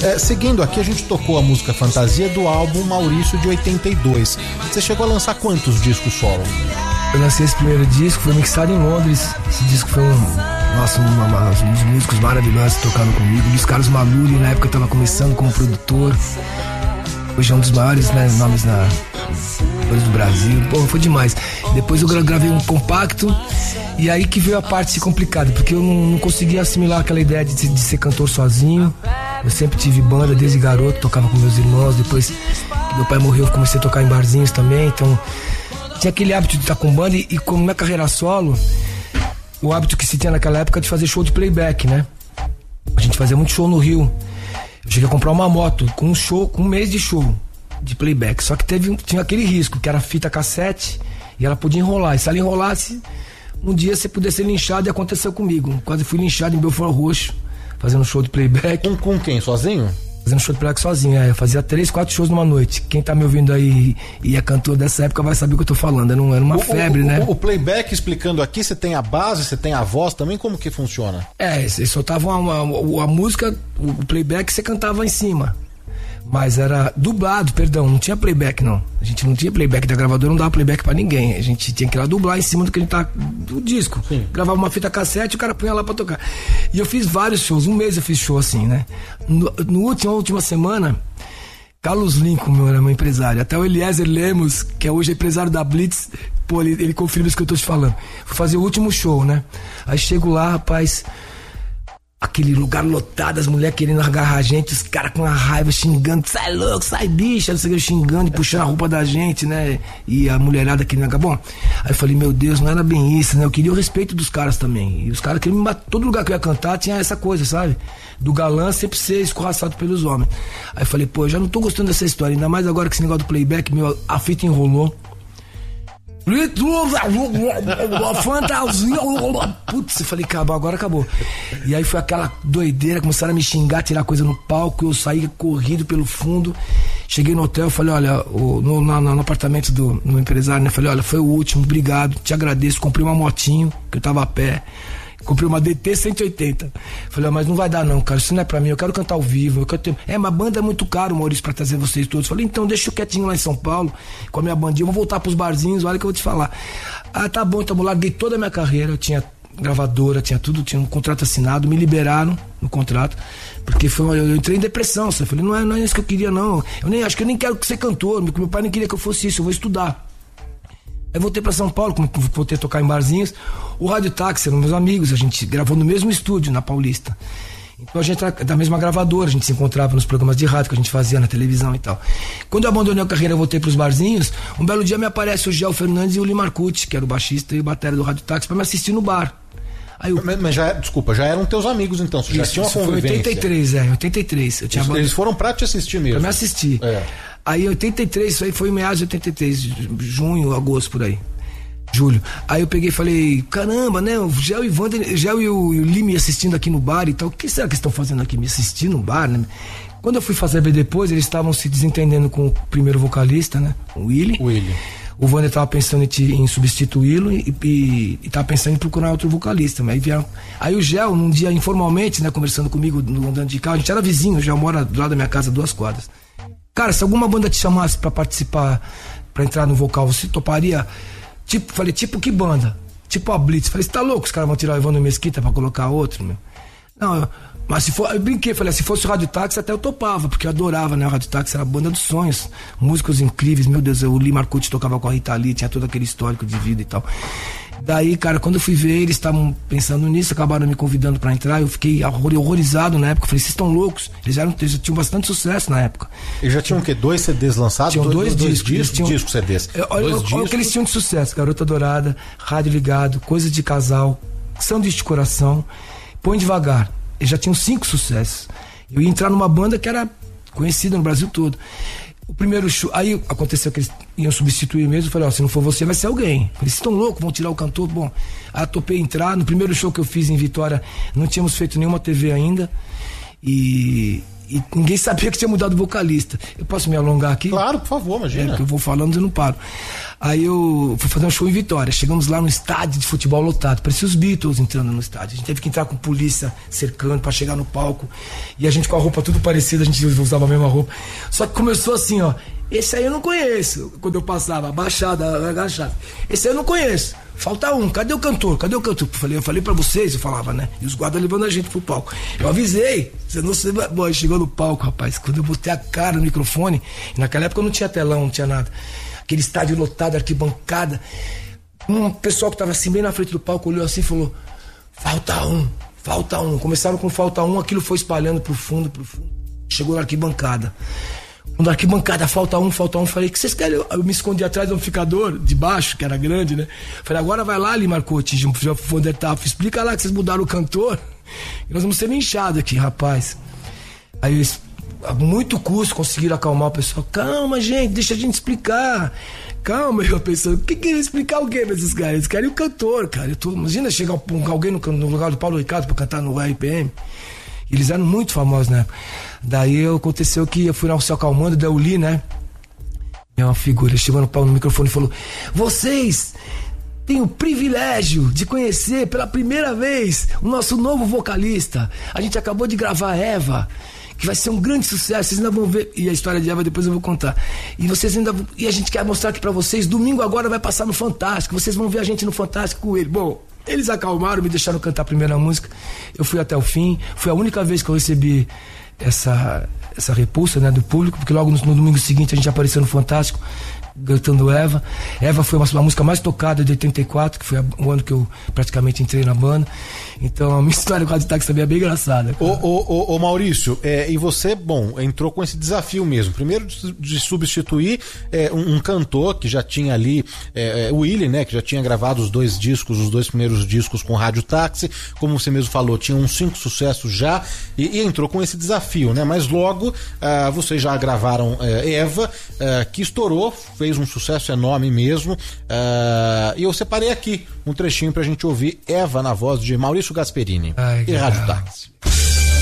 Seguindo aqui, a gente tocou a música Fantasia do álbum Maurício de 82. Você chegou a lançar quantos discos solo? Eu lancei esse primeiro disco, foi mixado em Londres. Esse disco foi uns músicos maravilhosos tocando comigo. Luiz Carlos Maluri, na época eu tava começando como produtor. Hoje é um dos maiores, né, nomes do Brasil. Pô, foi demais. Depois eu gravei um compacto. E aí que veio a parte complicada, porque eu não conseguia assimilar aquela ideia de ser cantor sozinho. Eu sempre tive banda desde garoto, tocava com meus irmãos. Depois que meu pai morreu, eu comecei a tocar em barzinhos também. Então tinha aquele hábito de estar com banda. E como minha carreira solo, o hábito que se tinha naquela época de fazer show de playback, né? A gente fazia muito show no Rio. Eu cheguei a comprar uma moto com um mês de show de playback. Só que tinha aquele risco, que era fita cassete e ela podia enrolar. E se ela enrolasse, um dia você podia ser linchado, e aconteceu comigo. Quase fui linchado em Belfort Roxo, fazendo show de playback. Com quem? Sozinho? Fazendo show de playback sozinho, eu fazia 3, 4 shows numa noite. Quem tá me ouvindo aí e é cantor dessa época vai saber o que eu tô falando. Era uma febre, né? O playback, explicando aqui, você tem a base, você tem a voz também, como que funciona? Você soltava a música, o playback você cantava em cima. Mas era dublado, perdão, não tinha playback não. A gente não tinha playback da gravadora, não dava playback pra ninguém. A gente tinha que ir lá dublar em cima do que a gente tá, do disco. Sim. Gravava uma fita cassete e o cara punha lá pra tocar. E eu fiz vários shows, um mês eu fiz show assim, né? Na última semana, Carlos Lincoln, meu empresário, até o Eliezer Lemos, que é hoje empresário da Blitz, pô, ele confirma isso que eu tô te falando. Fui fazer o último show, né? Aí chego lá, rapaz, aquele lugar lotado, as mulheres querendo agarrar a gente, os caras com a raiva xingando, sai louco, sai bicha, não sei o que, xingando e puxando a roupa da gente, né? E a mulherada querendo agarrar. Bom, aí eu falei, meu Deus, não era bem isso, né? Eu queria o respeito dos caras também. E os caras queriam me matar. Todo lugar que eu ia cantar tinha essa coisa, sabe? Do galã sempre ser escorraçado pelos homens. Aí eu falei, pô, eu já não tô gostando dessa história, ainda mais agora que esse negócio do playback, a fita enrolou. Fantasia. Putz, eu falei, agora acabou. E aí foi aquela doideira, começaram a me xingar, tirar coisa no palco. Eu saí corrido pelo fundo. Cheguei no hotel, falei, olha, no apartamento do empresário, né? Falei, olha, foi o último, obrigado, te agradeço. Comprei uma motinho, que eu tava a pé. Comprei uma DT 180. Falei, mas não vai dar não, cara, isso não é pra mim, eu quero cantar ao vivo, eu quero ter... mas a banda é muito caro, Maurício, pra trazer vocês todos. Falei, então deixa eu quietinho lá em São Paulo, com a minha bandinha, eu vou voltar pros barzinhos, olha que eu vou te falar. Ah, tá bom, então eu larguei toda a minha carreira, eu tinha gravadora, tinha tudo, tinha um contrato assinado, me liberaram no contrato, porque eu entrei em depressão, sabe? Falei, não é isso que eu queria não, acho que eu nem quero ser cantor, meu pai nem queria que eu fosse isso, eu vou estudar. Aí voltei pra São Paulo, voltei a tocar em barzinhos. O Rádio Táxi eram meus amigos, a gente gravou no mesmo estúdio, na Paulista. Então a gente era da mesma gravadora, a gente se encontrava nos programas de rádio que a gente fazia na televisão e tal. Quando eu abandonei a carreira, eu voltei pros barzinhos, um belo dia me aparece o Gel Fernandes e o Limar Cucci, que era o baixista e o batera do Rádio Táxi, pra me assistir no bar. Aí Mas já eram teus amigos então, você já tinha uma convivência. Foi 83. Eles foram pra te assistir mesmo. Pra me assistir. Aí em 83, isso aí foi em meados de 83, junho, agosto, por aí. Julho. Aí eu peguei e falei, caramba, né? O Gel e o Li me assistindo aqui no bar e tal. O que será que estão fazendo aqui? Me assistir no bar, né? Quando eu fui fazer ver depois, eles estavam se desentendendo com o primeiro vocalista, né? O Willy. O Wander tava pensando em substituí-lo e tava pensando em procurar outro vocalista. Aí o Gel, num dia informalmente, né? Conversando comigo, andando de carro, a gente era vizinho, o Gel mora do lado da minha casa, 2 quadras. Cara, se alguma banda te chamasse pra participar, pra entrar no vocal, você toparia? Falei, que banda? Tipo a Blitz. Falei, você tá louco? Os caras vão tirar o Evandro Mesquita pra colocar outro, meu? Não, mas se for, eu brinquei, falei, se fosse o Rádio Táxi até eu topava, porque eu adorava, né? O Rádio Táxi era a banda dos sonhos, músicos incríveis, meu Deus, o Limar Cucci tocava com a Rita Lee, tinha todo aquele histórico de vida e tal. Daí, cara, quando eu fui ver, eles estavam pensando nisso, acabaram me convidando pra entrar, eu fiquei horrorizado na época, falei, vocês estão loucos? Eles já tinham bastante sucesso na época. E já tinham o quê? 2 CDs lançados? Tinham 2 discos. Discos CDs. Olha o que eles tinham de sucesso, Garota Dourada, Rádio Ligado, Coisa de Casal, Sanduíche de Coração, Põe Devagar. Eles já tinham 5 sucessos. Eu ia entrar numa banda que era conhecida no Brasil todo. O primeiro show, aí aconteceu que eles iam substituir mesmo. Eu falei, se não for você, vai ser alguém. Eles estão loucos, vão tirar o cantor. Bom, aí topei entrar. No primeiro show que eu fiz em Vitória, não tínhamos feito nenhuma TV ainda. E E ninguém sabia que tinha mudado o vocalista. Eu posso me alongar aqui? Claro, por favor, imagina. Porque eu vou falando e não paro. Aí eu fui fazer um show em Vitória. Chegamos lá no estádio de futebol lotado. Parecia os Beatles entrando no estádio. A gente teve que entrar com polícia cercando pra chegar no palco. E a gente com a roupa tudo parecida, a gente usava a mesma roupa. Só que começou assim, ó. Esse aí eu não conheço. Quando eu passava, abaixada, agachada. Esse aí eu não conheço. Falta um, cadê o cantor? Cadê o cantor? Eu falei pra vocês, eu falava, né? E os guardas levando a gente pro palco. Eu avisei, você não se... Bom, chegou no palco, rapaz. Quando eu botei a cara no microfone, naquela época não tinha telão, não tinha nada. Aquele estádio lotado, arquibancada. Um pessoal que tava assim, bem na frente do palco, olhou assim e falou: falta um, falta um. Começaram com falta um, aquilo foi espalhando pro fundo. Chegou na arquibancada. Quando a arquibancada, falta um, falei, que vocês querem? Eu me escondi atrás do amplificador, de baixo, que era grande, né? Falei, agora vai lá ali, Marcote, onde tá, explica lá que vocês mudaram o cantor. Nós vamos ser inchados aqui, rapaz. Aí eles, a muito custo, conseguiram acalmar o pessoal. Calma, gente, deixa a gente explicar. Calma, eu pensando, explicar o que pra esses caras? Eles querem o cantor, cara. Imagina chegar alguém no lugar do Paulo Ricardo pra cantar no RPM. Eles eram muito famosos na época. Daí aconteceu que eu fui lá se acalmando, daí eu li, né? É uma figura, ele chegou no microfone e falou: vocês têm o privilégio de conhecer pela primeira vez o nosso novo vocalista. A gente acabou de gravar Eva, que vai ser um grande sucesso, vocês ainda vão ver. E a história de Eva depois eu vou contar. E vocês ainda e a gente quer mostrar aqui pra vocês, domingo agora vai passar no Fantástico, vocês vão ver a gente no Fantástico com ele. Bom, eles acalmaram, me deixaram cantar a primeira música. Eu fui até o fim. Foi a única vez que eu recebi essa repulsa, né, do público, porque logo no domingo seguinte a gente apareceu no Fantástico cantando Eva. Eva foi uma música mais tocada de 84, que foi o ano que eu praticamente entrei na banda. Então a minha história com a Rádio Táxi também é bem engraçada. Ô Maurício, e você, bom, entrou com esse desafio mesmo. Primeiro de substituir um cantor que já tinha ali, o Willy, né, que já tinha gravado os dois primeiros discos com Rádio Táxi. Como você mesmo falou, tinha uns 5 sucessos já, e entrou com esse desafio, né? Mas logo vocês já gravaram Eva, que estourou, fez um sucesso enorme mesmo, e eu separei aqui um trechinho pra gente ouvir Eva na voz de Maurício Gasperini e Rádio Táxi.